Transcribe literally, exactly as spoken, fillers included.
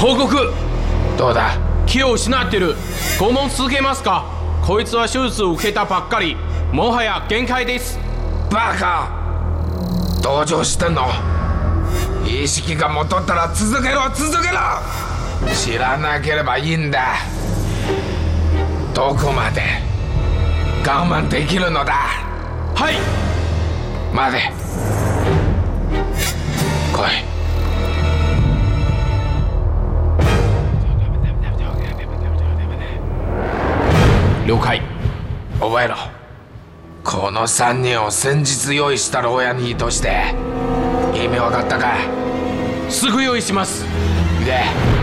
報告。 どうだ。 気を失ってる。拷問続けますか。こいつは手術を受けたばっかり。もはや限界です。 バカ、同情してんの？意識が戻ったら続けろ続けろ。知らなければいいんだ。どこまで我慢できるのだ。 はい。 待て。来い。 了解。 覚えろ。このさんにんを先日用意した牢屋に移動して。意味わかったか？ すぐ用意します。 行け。